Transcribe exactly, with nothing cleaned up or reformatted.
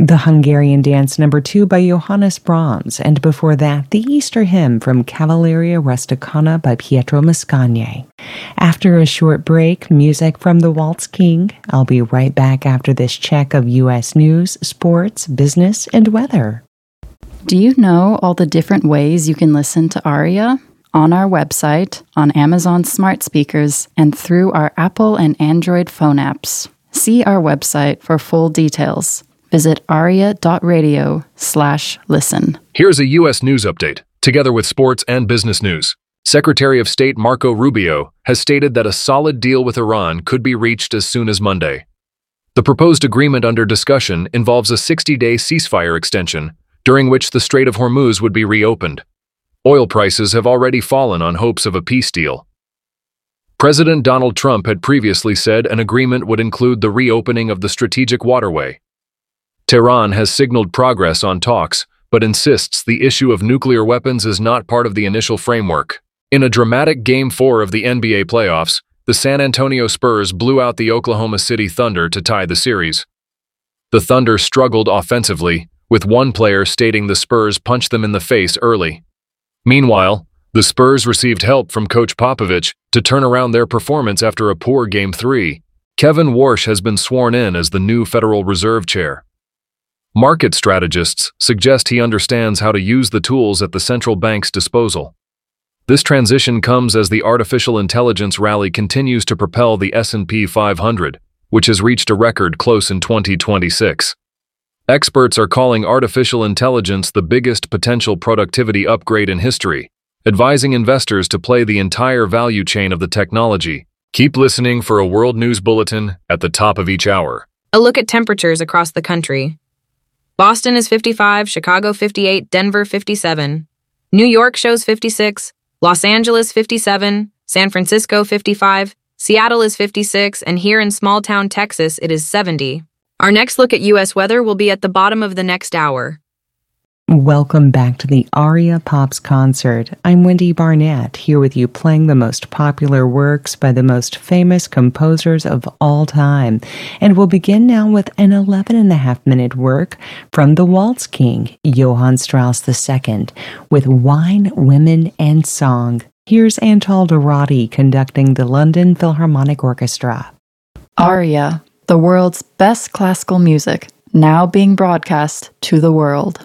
The Hungarian Dance Number two by Johannes Brahms, and before that, the Easter Hymn from Cavalleria Rusticana by Pietro Mascagni. After a short break, music from the Waltz King. I'll be right back after this check of U S news, sports, business, and weather. Do you know all the different ways you can listen to Aria? On our website, on Amazon smart speakers, and through our Apple and Android phone apps. See our website for full details. Visit aria.radio slash listen. Here's a U S news update, together with sports and business news. Secretary of State Marco Rubio has stated that a solid deal with Iran could be reached as soon as Monday. The proposed agreement under discussion involves a sixty-day ceasefire extension, during which the Strait of Hormuz would be reopened. Oil prices have already fallen on hopes of a peace deal. President Donald Trump had previously said an agreement would include the reopening of the strategic waterway. Tehran has signaled progress on talks, but insists the issue of nuclear weapons is not part of the initial framework. In a dramatic Game four of the N B A playoffs, the San Antonio Spurs blew out the Oklahoma City Thunder to tie the series. The Thunder struggled offensively, with one player stating the Spurs punched them in the face early. Meanwhile, the Spurs received help from Coach Popovich to turn around their performance after a poor Game three. Kevin Warsh has been sworn in as the new Federal Reserve Chair. Market strategists suggest he understands how to use the tools at the central bank's disposal. This transition comes as the artificial intelligence rally continues to propel the S and P five hundred, which has reached a record close in twenty twenty-six. Experts are calling artificial intelligence the biggest potential productivity upgrade in history, advising investors to play the entire value chain of the technology. Keep listening for a World News Bulletin at the top of each hour. A look at temperatures across the country. Boston is fifty-five, Chicago fifty-eight, Denver fifty-seven. New York shows fifty-six, Los Angeles fifty-seven, San Francisco fifty-five, Seattle is fifty-six, and here in small-town Texas it is seventy. Our next look at U S weather will be at the bottom of the next hour. Welcome back to the Aria Pops concert. I'm Wendy Barnett, here with you playing the most popular works by the most famous composers of all time. And we'll begin now with an eleven and a half minute work from the Waltz King, Johann Strauss the Second, with Wine, Women, and Song. Here's Antal Dorati conducting the London Philharmonic Orchestra. Aria, the world's best classical music, now being broadcast to the world.